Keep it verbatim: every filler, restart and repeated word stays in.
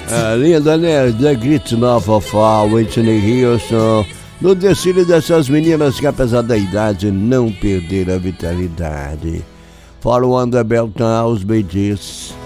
Ah, linda, né? The Great Love of All, Whitney Houston. No desfile dessas meninas que, apesar da idade, não perderam a vitalidade. For Wonderful Towns, Bee Gees.